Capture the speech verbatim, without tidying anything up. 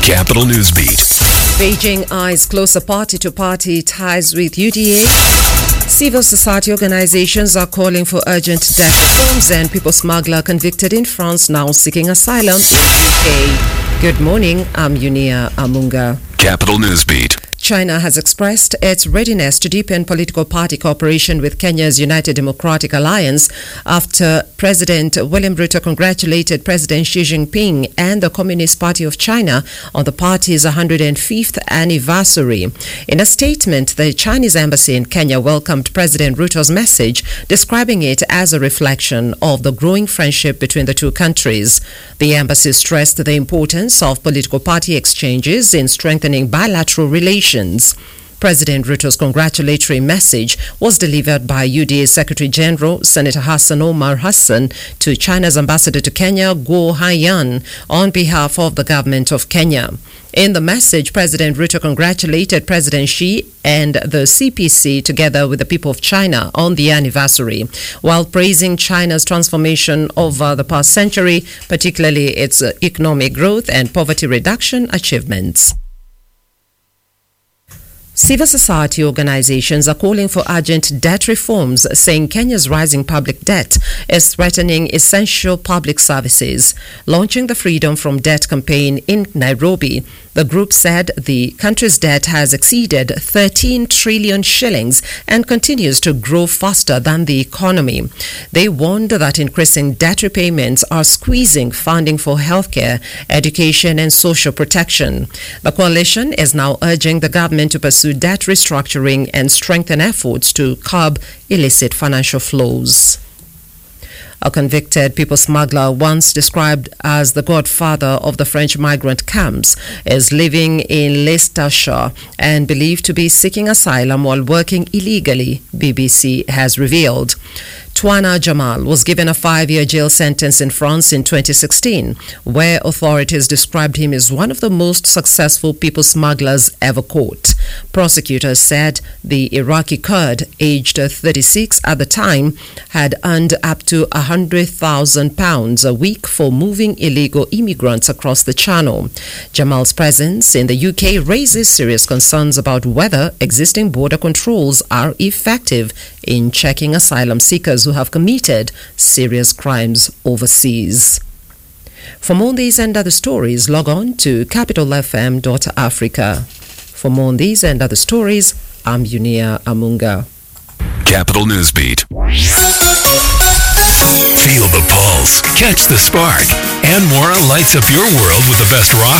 Capital Newsbeat. Beijing eyes closer party-to-party ties with U D A. Civil society organizations are calling for urgent debt reforms, and people smuggler convicted in France now seeking asylum in U K. Good morning, I'm Unia Amunga. Capital Newsbeat. China has expressed its readiness to deepen political party cooperation with Kenya's United Democratic Alliance after President William Ruto congratulated President Xi Jinping and the Communist Party of China on the party's one hundred fifth anniversary. In a statement, the Chinese embassy in Kenya welcomed President Ruto's message, describing it as a reflection of the growing friendship between the two countries. The embassy stressed the importance of political party exchanges in strengthening bilateral relations. President Ruto's congratulatory message was delivered by U D A Secretary General Senator Hassan Omar Hassan to China's ambassador to Kenya, Guo Haiyan, on behalf of the government of Kenya. In the message, President Ruto congratulated President Xi and the C P C together with the people of China on the anniversary, while praising China's transformation over the past century, particularly its economic growth and poverty reduction achievements. Civil society organizations are calling for urgent debt reforms, saying Kenya's rising public debt is threatening essential public services. Launching the Freedom from Debt campaign in Nairobi, the group said the country's debt has exceeded thirteen trillion shillings and continues to grow faster than the economy. They warned that increasing debt repayments are squeezing funding for healthcare, education, and social protection. The coalition is now urging the government to pursue debt restructuring and strengthen efforts to curb illicit financial flows. A convicted people smuggler, once described as the godfather of the French migrant camps, is living in Leicestershire and believed to be seeking asylum while working illegally, B B C has revealed. Twana Jamal was given a five-year jail sentence in France in twenty sixteen, where authorities described him as one of the most successful people smugglers ever caught. Prosecutors said the Iraqi Kurd, aged thirty-six at the time, had earned up to one hundred thousand pounds a week for moving illegal immigrants across the Channel. Jamal's presence in the U K raises serious concerns about whether existing border controls are effective in checking asylum seekers who have committed serious crimes overseas. For more on these and other stories, log on to capital f m dot africa. For more on these and other stories, I'm Unia Amunga. Capital Newsbeat. Feel the pulse, catch the spark, and more lights up your world with the best rock.